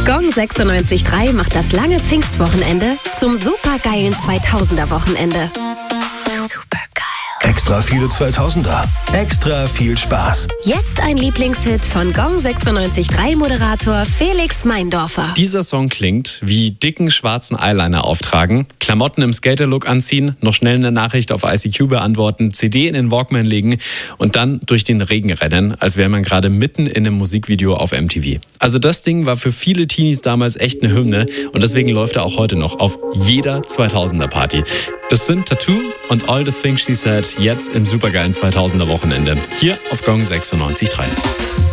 Gong 96.3 macht das lange Pfingstwochenende zum supergeilen 2000er-Wochenende. Extra viele 2000er. Extra viel Spaß. Jetzt ein Lieblingshit von Gong 96.3 Moderator Felix Meindorfer. Dieser Song klingt wie dicken schwarzen Eyeliner auftragen, Klamotten im Skater-Look anziehen, noch schnell eine Nachricht auf ICQ beantworten, CD in den Walkman legen und dann durch den Regen rennen, als wäre man gerade mitten in einem Musikvideo auf MTV. Also das Ding war für viele Teenies damals echt eine Hymne und deswegen läuft er auch heute noch auf jeder 2000er-Party. Das sind Tattoo und All the Things She Said jetzt im supergeilen 2000er-Wochenende. Hier auf Gong 96.3.